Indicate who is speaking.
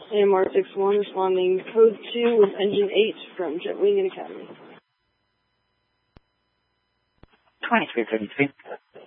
Speaker 1: AMR 6-1 responding code 2 with engine 8 from Jetwing Academy.
Speaker 2: 2333.